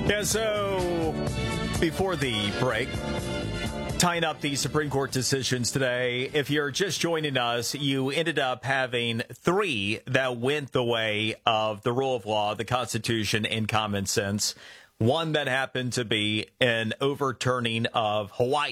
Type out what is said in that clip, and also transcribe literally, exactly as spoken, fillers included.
Yeah, so before the break, tying up the Supreme Court decisions today, if you're just joining us, you ended up having three that went the way of the rule of law, the Constitution, and common sense. One that happened to be an overturning of Hawaii.